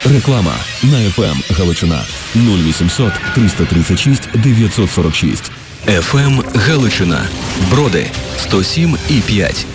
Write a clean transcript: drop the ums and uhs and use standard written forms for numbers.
Реклама на FM Галичина 0800 336 946. FM Галичина. Броди 107,5.